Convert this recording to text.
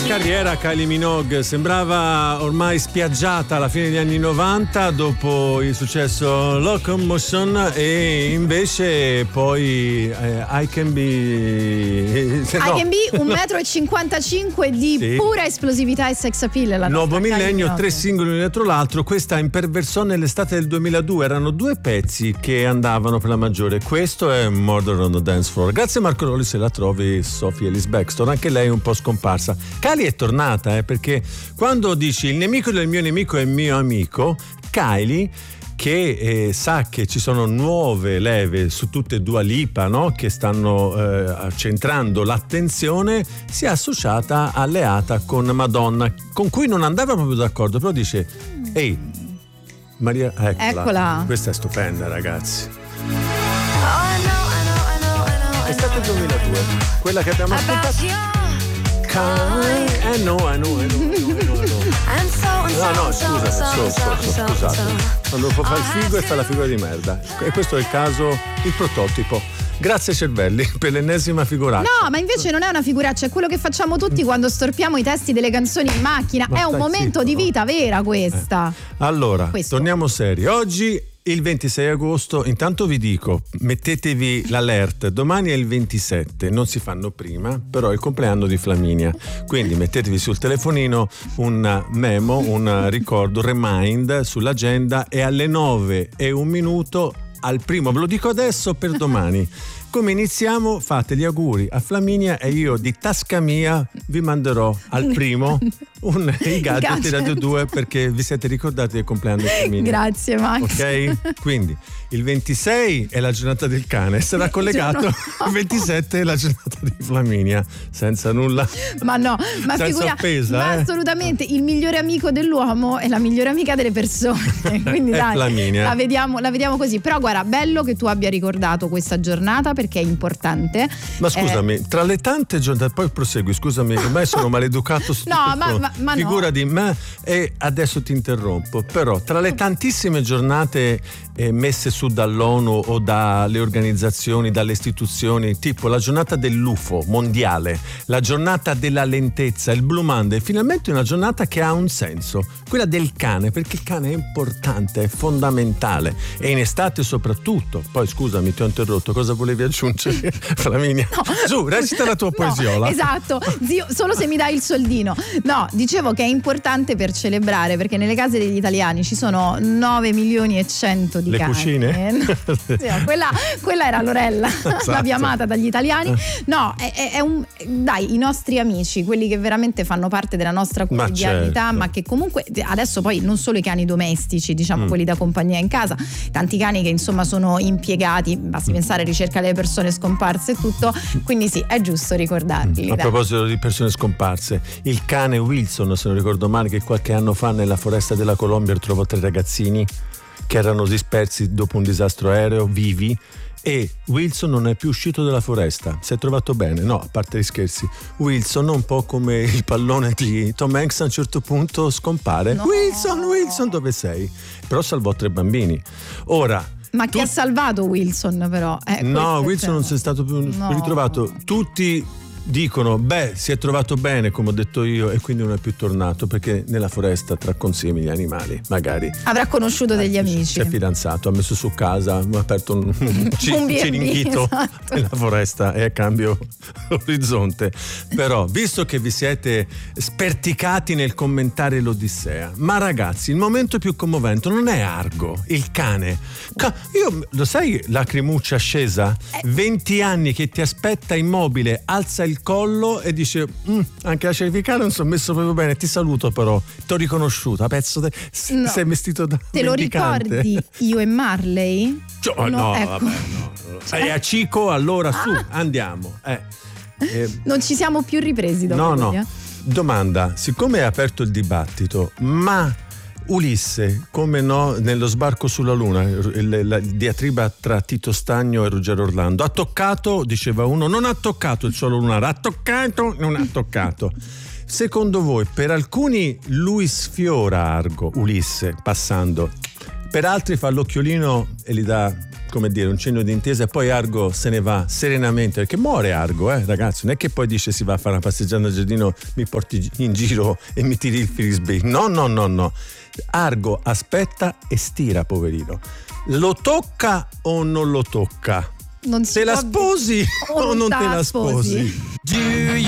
carriera Kylie Minogue sembrava ormai spiaggiata alla fine degli anni 90 dopo il successo Locomotion, e invece poi I Can Be 1,55 m di sì, pura esplosività e sex appeal. La nuovo nostra millennio, Kylie 3 singoli uno dietro l'altro. Questa imperversò nell'estate del 2002. Erano 2 pezzi che andavano per la maggiore. Questo è Murder on the Dance Floor. Grazie Marco Rolli, se la trovi, Sophie Ellis Bextor, anche lei un po' scomparsa. Kylie è tornata, perché quando dici il nemico del mio nemico è il mio amico, Kylie, che sa che ci sono nuove leve su tutte Dua Lipa, no? Che stanno centrando l'attenzione, si è associata, alleata con Madonna, con cui non andava proprio d'accordo, però dice ehi Maria, eccola. Questa è stupenda, ragazzi. È stato il 2002, quella che abbiamo ascoltato. I know. No, scusate. Quando fa il figo e fa la figura di merda. E questo è il caso, il prototipo. Grazie cervelli per l'ennesima figuraccia. No, ma invece non è una figuraccia, è quello che facciamo tutti quando storpiamo i testi delle canzoni in macchina. Ma è un momento di vita vera questa. Allora, torniamo seri. Oggi il 26 agosto, intanto vi dico, mettetevi l'alert, domani è il 27, non si fanno prima, però è il compleanno di Flaminia, quindi mettetevi sul telefonino un memo, un ricordo, un remind sull'agenda, e alle 9:01 al primo, ve lo dico adesso per domani. Come iniziamo, fate gli auguri a Flaminia e io di tasca mia vi manderò al primo i gadget di Radio 2, perché vi siete ricordati del compleanno di Flaminia. Grazie Max. Ok? Quindi il 26 è la giornata del cane, sarà collegato il 27 è la giornata di Flaminia, senza nulla. Ma no, ma senza offesa, ma assolutamente, il migliore amico dell'uomo è la migliore amica delle persone. Quindi dai, Flaminia. la vediamo così. Però guarda, bello che tu abbia ricordato questa giornata, perché è importante. Ma scusami, tra le tante giornate, poi prosegui, scusami, ormai sono maleducato su no, tutto. ma figura no. di me, e adesso ti interrompo, però tra le tantissime giornate messe su dall'ONU o dalle organizzazioni, dalle istituzioni, tipo la giornata dell'UFO mondiale, la giornata della lentezza, il Blue Monday, finalmente una giornata che ha un senso, quella del cane, perché il cane è importante, è fondamentale, e in estate soprattutto. Poi scusami, ti ho interrotto, cosa volevi aggiungere, Flaminia? No. Su, recita la tua poesiola. Esatto, zio, solo se mi dai il soldino. No, dicevo che è importante per celebrare, perché nelle case degli italiani ci sono 9 milioni e 100 di le cani. cucine? Sì, quella era Lorella, esatto. La più amata dagli italiani. No, è dai, i nostri amici, quelli che veramente fanno parte della nostra quotidianità, ma che comunque adesso poi non solo i cani domestici, diciamo quelli da compagnia in casa, tanti cani che insomma sono impiegati, basti pensare a ricerca delle persone scomparse e tutto, quindi sì, è giusto ricordarli. A proposito di persone scomparse, il cane Wilson, se non ricordo male, che qualche anno fa nella foresta della Colombia trovò 3 ragazzini che erano dispersi dopo un disastro aereo, vivi, e Wilson non è più uscito dalla foresta. Si è trovato bene? No, a parte gli scherzi, Wilson, un po' come il pallone di Tom Hanks, a un certo punto scompare. No. Wilson, dove sei? Però salvò 3 bambini. Ora, ma chi ha salvato Wilson però? No, Wilson non si è stato più ritrovato. Tutti dicono, si è trovato bene, come ho detto io, e quindi non è più tornato, perché nella foresta, tra consigli gli animali, magari avrà conosciuto degli amici, si è fidanzato, ha messo su casa, ha aperto un ciringhito, esatto, nella foresta, e a cambio orizzonte. Però, visto che vi siete sperticati nel commentare l'Odissea, ma ragazzi, il momento più commovente non è Argo, il cane. Io, lo sai, lacrimuccia scesa, 20 anni che ti aspetta immobile, alza il collo e dice anche la cervicale non sono messo proprio bene, ti saluto, però ti ho riconosciuto, sei vestito da te mendicante. Lo ricordi io e Marley? No, ecco. vabbè, no. Sei a Cico, allora su, andiamo. Non ci siamo più ripresi dopo. No. Domanda, siccome hai aperto il dibattito, ma Ulisse, come no, nello sbarco sulla Luna, la diatriba tra Tito Stagno e Ruggero Orlando, ha toccato, diceva uno, non ha toccato il suolo lunare, ha toccato, non ha toccato. Secondo voi, per alcuni lui sfiora Argo, Ulisse, passando, per altri fa l'occhiolino e gli dà come dire, un cenno di intesa, e poi Argo se ne va serenamente, perché muore Argo, ragazzi, non è che poi dice si va a fare una passeggiata al giardino, mi porti in giro e mi tiri il frisbee. No. Argo aspetta e stira, poverino. Lo tocca o non lo tocca? Non si te la sposi o non te la sposi?